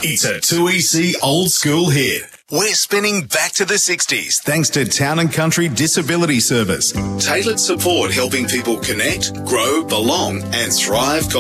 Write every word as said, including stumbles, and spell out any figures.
It's a two E C old school hit. We're spinning back to the sixties thanks to Town and Country Disability Service. Tailored support helping people connect, grow, belong and thrive